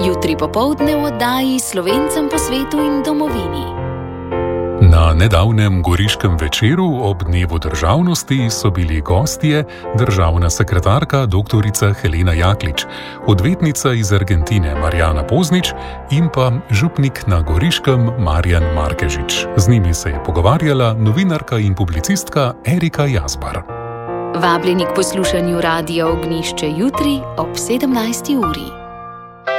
Jutri popoldne v oddaji Slovencem po svetu in domovini. Na nedavnem goriškem večeru ob dnevu državnosti so bili gostje državna sekretarka dr. Helena Jaklič, odvetnica iz Argentine Marjana Poznič in pa župnik na Goriškem Marjan Markežič. Z njimi se je pogovarjala novinarka in publicistka Erika Jazbar. Vabljeni k poslušanju Radia Ognjišče jutri ob 17. uri.